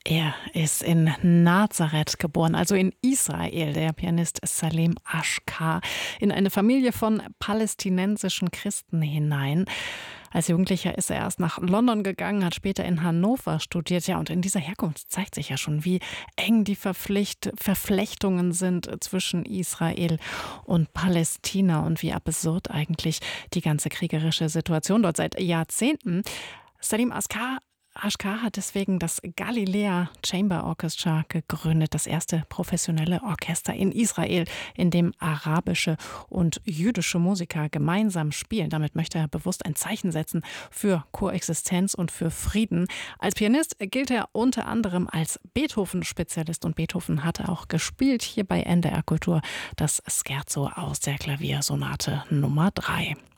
Er ist in Nazareth geboren, also in Israel, der Pianist Salem Ashkar, in eine Familie von palästinensischen Christen hinein. Als Jugendlicher ist er erst nach London gegangen, hat später in Hannover studiert. Ja, und in dieser Herkunft zeigt sich ja schon, wie eng die Verflechtungen sind zwischen Israel und Palästina und wie absurd eigentlich die ganze kriegerische Situation dort seit Jahrzehnten. Salem Ashkar hat deswegen das Galiläa Chamber Orchestra gegründet, das erste professionelle Orchester in Israel, in dem arabische und jüdische Musiker gemeinsam spielen. Damit möchte er bewusst ein Zeichen setzen für Koexistenz und für Frieden. Als Pianist gilt er unter anderem als Beethoven-Spezialist und Beethoven hatte auch gespielt hier bei NDR Kultur das Scherzo aus der Klaviersonate Nummer 3.